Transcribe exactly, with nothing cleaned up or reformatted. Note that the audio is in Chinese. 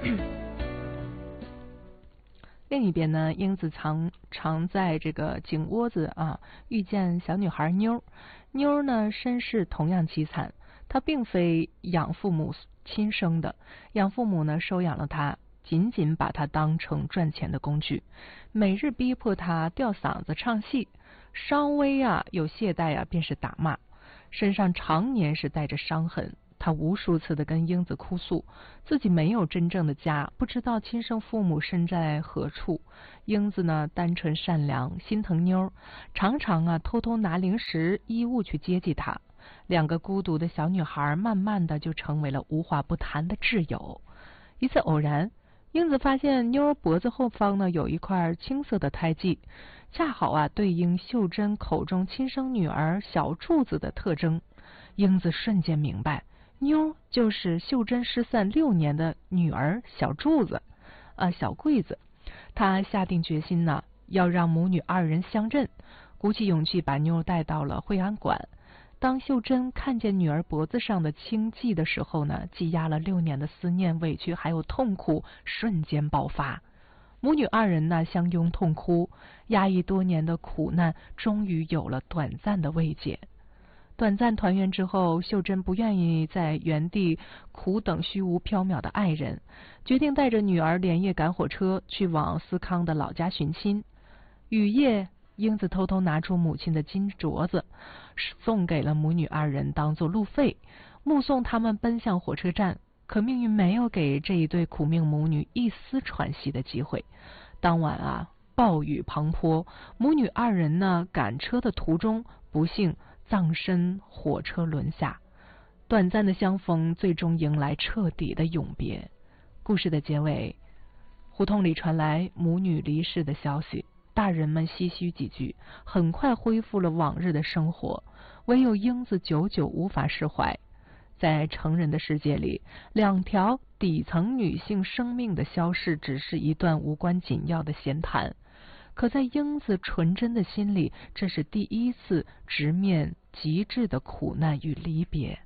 另一边呢，英子常常在这个井窝子啊遇见小女孩妞。妞呢身世同样凄惨，她并非养父母亲生的，养父母呢收养了她，仅仅把她当成赚钱的工具，每日逼迫她吊嗓子唱戏，稍微啊有懈怠啊便是打骂，身上常年是带着伤痕。他无数次的跟英子哭诉，自己没有真正的家，不知道亲生父母身在何处。英子呢，单纯善良，心疼妞，常常啊偷偷拿零食、衣物去接济她。两个孤独的小女孩，慢慢的就成为了无话不谈的挚友。一次偶然，英子发现妞脖子后方呢有一块青色的胎记，恰好啊对应秀珍口中亲生女儿小柱子的特征。英子瞬间明白，妞就是秀珍失散六年的女儿小柱子，啊小桂子。她下定决心呢，要让母女二人相认，鼓起勇气把妞带到了惠安馆。当秀珍看见女儿脖子上的青迹的时候呢，积压了六年的思念、委屈还有痛苦瞬间爆发。母女二人呢相拥痛哭，压抑多年的苦难终于有了短暂的慰藉。短暂团圆之后，秀珍不愿意在原地苦等虚无缥缈的爱人，决定带着女儿连夜赶火车去往思康的老家寻亲。雨夜，英子偷偷拿出母亲的金镯子，送给了母女二人当做路费，目送他们奔向火车站。可命运没有给这一对苦命母女一丝喘息的机会。当晚啊，暴雨滂沱，母女二人呢赶车的途中，不幸葬身火车轮下。短暂的相逢，最终迎来彻底的永别。故事的结尾，胡同里传来母女离世的消息，大人们唏嘘几句，很快恢复了往日的生活，唯有英子久久无法释怀。在成人的世界里，两条底层女性生命的消逝只是一段无关紧要的闲谈，可在英子纯真的心里，这是第一次直面极致的苦难与离别。